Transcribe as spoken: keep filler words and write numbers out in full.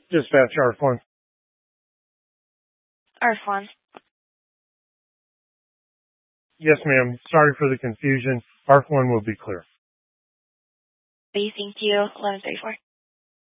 Dispatch R F one. R F one. Yes, ma'am. Sorry for the confusion. R F one will be clear. Thank you. eleven thirty-four.